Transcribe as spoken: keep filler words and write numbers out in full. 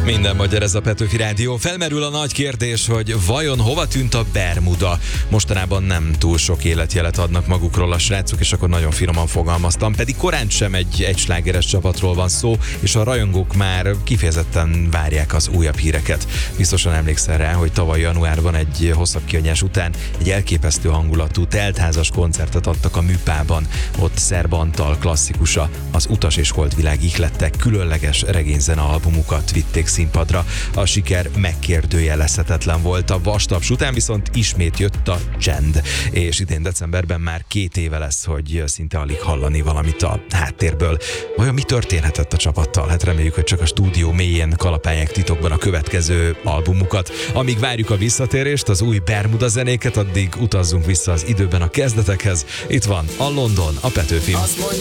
Minden magyar, ez a Petőfi Rádió. Felmerül a nagy kérdés, hogy vajon hova tűnt a Bermuda? Mostanában nem túl sok életjelet adnak magukról a srácok, és akkor nagyon finoman fogalmaztam, pedig korán sem egy egyslágeres csapatról van szó, és a rajongók már kifejezetten várják az újabb híreket. Biztosan emlékszel rá, hogy tavaly januárban egy hosszabb kihagyás után egy elképesztő hangulatú, teltházas koncertet adtak a Műpában. Ott Szerb Antal klasszikusa, az Utas és Holdvilág ihlettek különleges regényzene albumukat vitték színpadra. A siker megkérdőjelezhetetlen volt. A vastaps után viszont ismét jött a csend. És idén decemberben már két éve lesz, hogy szinte alig hallani valamit a háttérből. Vajon mi történhetett a csapattal? Hát reméljük, hogy csak a stúdió mélyén kalapálják titokban a következő albumukat. Amíg várjuk a visszatérést, az új Bermuda zenéket, addig utazzunk vissza az időben a kezdetekhez. Itt van a London, a Petőfi.